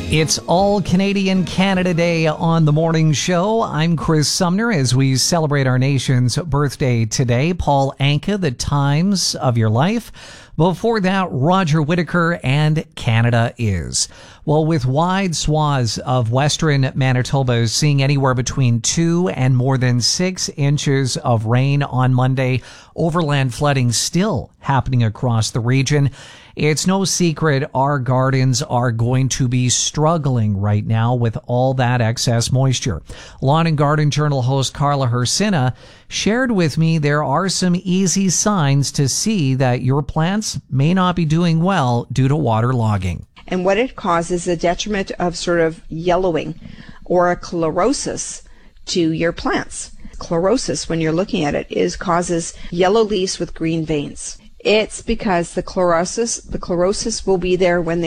It's All Canadian Canada Day on the morning show. I'm Chris Sumner as we celebrate our nation's birthday today. Paul Anka, The Times of Your Life. Before that, Roger Whittaker and Canada Is. Well, with wide swaths of western Manitoba seeing anywhere between 2 and more than 6 inches of rain on Monday, overland flooding still happening across the region. It's no secret our gardens are going to be struggling right now with all that excess moisture. Lawn and Garden Journal host Carla Hersina shared with me there are some easy signs to see that your plants may not be doing well due to waterlogging. And what it causes is a detriment of sort of yellowing or a chlorosis to your plants. Chlorosis, when you're looking at it, causes yellow leaves with green veins. It's because the chlorosis will be there when